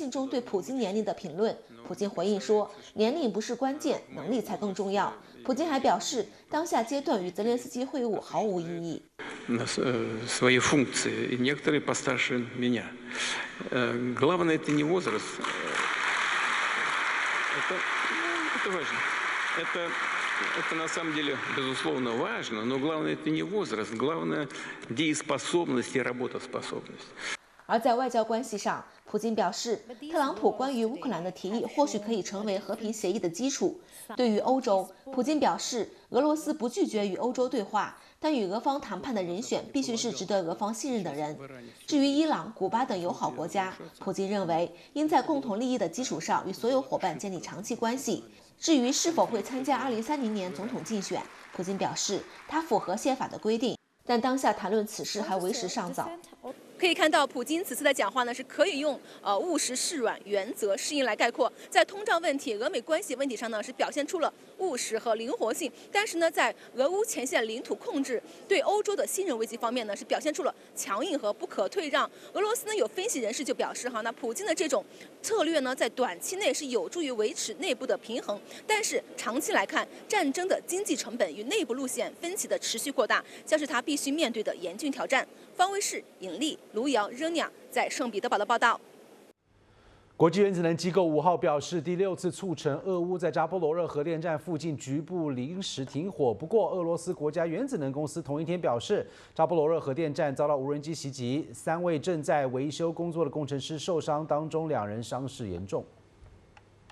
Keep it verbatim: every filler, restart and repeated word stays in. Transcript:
信中对普京年龄的评论。普京回应说，年龄不是关键，能力才更重要。普京还表示，当下阶段与泽连斯基会晤毫无意义。 свои функции, и некоторые постарше меня. Главное это не возраст. Это, это важно. Это, это на самом деле безусловно важно, но главное это не возраст, главное дееспособность и работоспособность. 而在外交关系上，普京表示，特朗普关于乌克兰的提议或许可以成为和平协议的基础。对于欧洲，普京表示，俄罗斯不拒绝与欧洲对话，但与俄方谈判的人选必须是值得俄方信任的人。至于伊朗、古巴等友好国家，普京认为应在共同利益的基础上与所有伙伴建立长期关系。至于是否会参加二零三零年总统竞选，普京表示，他符合宪法的规定，但当下谈论此事还为时尚早。 可以看到，普京此次的讲话呢，是可以用呃务实示软、原则适应来概括。在通胀问题、俄美关系问题上呢，是表现出了务实和灵活性；但是呢，在俄乌前线领土控制、对欧洲的信任危机方面呢，是表现出了强硬和不可退让。俄罗斯呢，有分析人士就表示哈，那普京的这种策略呢，在短期内是有助于维持内部的平衡，但是长期来看，战争的经济成本与内部路线分歧的持续扩大，将是他必须面对的严峻挑战。方威视、尹丽、卢瑶、热尼亚在圣彼得堡的报道。 国际原子能机构五号表示，第六次促成俄乌在扎波罗热核电站附近局部临时停火。不过，俄罗斯国家原子能公司同一天表示，扎波罗热核电站遭到无人机袭击，三位正在维修工作的工程师受伤，当中两人伤势严重。